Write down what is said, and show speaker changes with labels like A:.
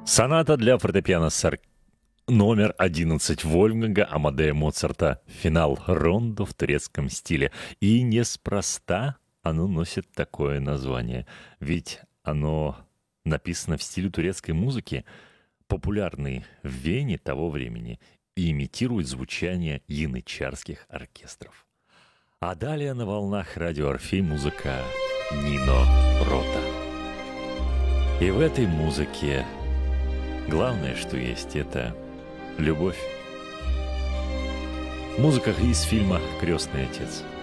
A: Соната для фортепиано номер 11 Вольфганга Амадея Моцарта. Финал рондо в турецком стиле. И неспроста оно носит такое название. Ведь оно написано в стиле турецкой музыки, популярной в Вене того времени, и имитирует звучание янычарских оркестров. А далее на волнах радио Орфей музыка Нино Рота. И в этой музыке главное, что есть, это любовь. Музыка из фильма «Крестный отец».